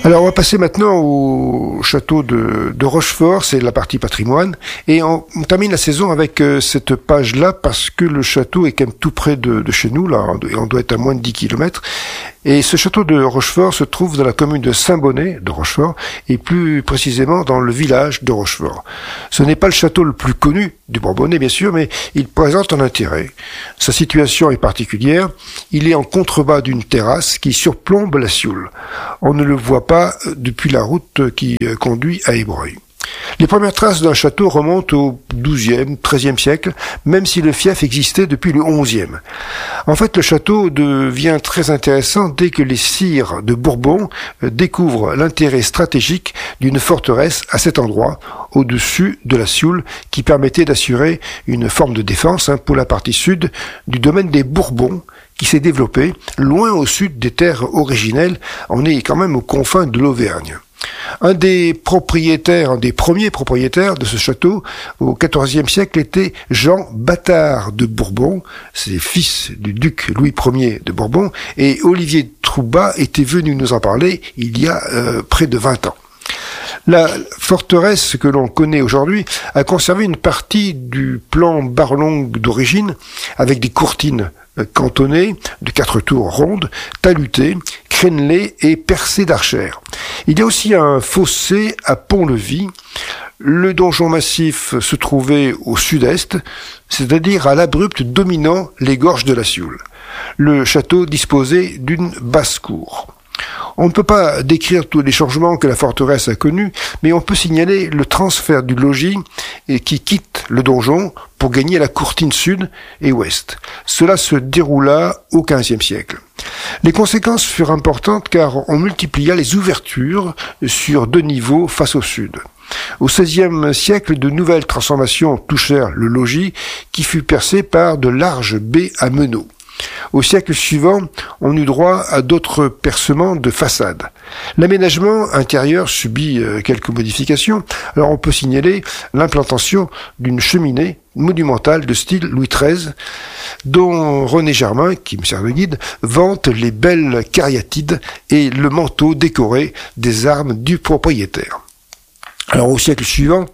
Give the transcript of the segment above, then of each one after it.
Alors on va passer maintenant au château de Rochefort, c'est la partie patrimoine, et on termine la saison avec cette page-là parce que le château est quand même tout près de chez nous, là, et on doit être à moins de 10 kilomètres. Et ce château de Rochefort se trouve dans la commune de Saint-Bonnet de Rochefort, et plus précisément dans le village de Rochefort. Ce n'est pas le château le plus connu du Bourbonnais, bien sûr, mais il présente un intérêt. Sa situation est particulière, il est en contrebas d'une terrasse qui surplombe la Sioule. On ne le voit pas depuis la route qui conduit à Ébreuil. Les premières traces d'un château remontent au XIIe, XIIIe siècle, même si le fief existait depuis le XIe. En fait, le château devient très intéressant dès que les sires de Bourbon découvrent l'intérêt stratégique d'une forteresse à cet endroit, au-dessus de la Sioule, qui permettait d'assurer une forme de défense pour la partie sud du domaine des Bourbons, qui s'est développé loin au sud des terres originelles. On est quand même aux confins de l'Auvergne. Un des premiers propriétaires de ce château au XIVe siècle était Jean Bâtard de Bourbon, c'est fils du duc Louis Ier de Bourbon, et Olivier Troubat était venu nous en parler il y a près de 20 ans. La forteresse que l'on connaît aujourd'hui a conservé une partie du plan Barlong d'origine, avec des courtines cantonnées de 4 tours rondes, talutées, crénelées et percées d'archères. Il y a aussi un fossé à pont-levis. Le donjon massif se trouvait au sud-est, c'est-à-dire à l'abrupte dominant les gorges de la Sioule. Le château disposait d'une basse-cour. On ne peut pas décrire tous les changements que la forteresse a connus, mais on peut signaler le transfert du logis qui quitte le donjon pour gagner la courtine sud et ouest. Cela se déroula au XVe siècle. Les conséquences furent importantes car on multiplia les ouvertures sur 2 niveaux face au sud. Au XVIe siècle, de nouvelles transformations touchèrent le logis qui fut percé par de larges baies à meneaux. Au siècle suivant, on eut droit à d'autres percements de façade. L'aménagement intérieur subit quelques modifications. Alors on peut signaler l'implantation d'une cheminée monumentale de style Louis XIII, dont René Germain, qui me sert de guide, vante les belles cariatides et le manteau décoré des armes du propriétaire. Alors au siècle suivant,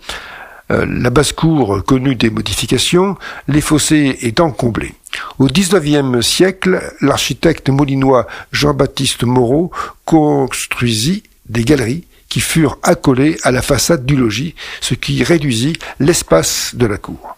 la basse-cour connut des modifications, les fossés étant comblés. Au XIXe siècle, l'architecte molinois Jean-Baptiste Moreau construisit des galeries qui furent accolées à la façade du logis, ce qui réduisit l'espace de la cour.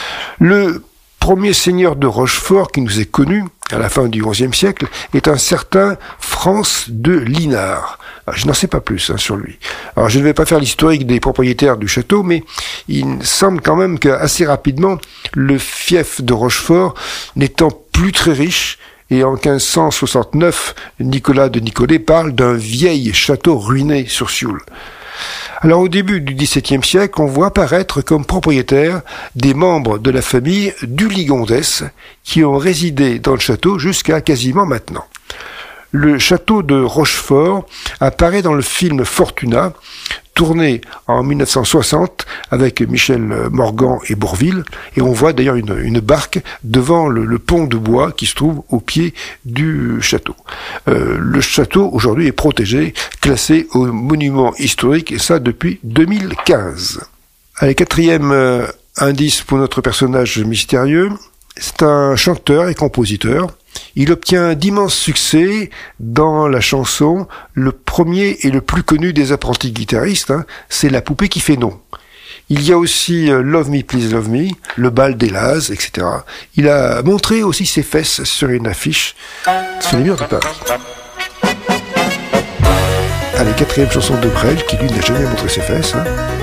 Le premier seigneur de Rochefort qui nous est connu, à la fin du XIe siècle, est un certain Frans de Linard. Alors, je n'en sais pas plus sur lui. Alors je ne vais pas faire l'historique des propriétaires du château, mais il semble quand même qu'assez rapidement, le fief de Rochefort n'étant plus très riche, et en 1569, Nicolas de Nicolet parle d'un vieil château ruiné sur Sioule. Alors au début du XVIIe siècle, on voit apparaître comme propriétaires des membres de la famille du Ligondès qui ont résidé dans le château jusqu'à quasiment maintenant. Le château de Rochefort apparaît dans le film Fortuna, tourné en 1960 avec Michel Morgan et Bourvil, et on voit d'ailleurs une barque devant le pont de bois qui se trouve au pied du château. Le château aujourd'hui est protégé, classé au monument historique, et ça depuis 2015. Allez, 4e indice pour notre personnage mystérieux, c'est un chanteur et compositeur. Il obtient d'immenses succès dans la chanson. Le premier et le plus connu des apprentis guitaristes, c'est La poupée qui fait non. Il y a aussi Love Me Please Love Me, Le bal des Lazes, etc. Il a montré aussi ses fesses sur une affiche sur les murs de Paris. Allez, 4e chanson de Brel, qui lui n'a jamais montré ses fesses.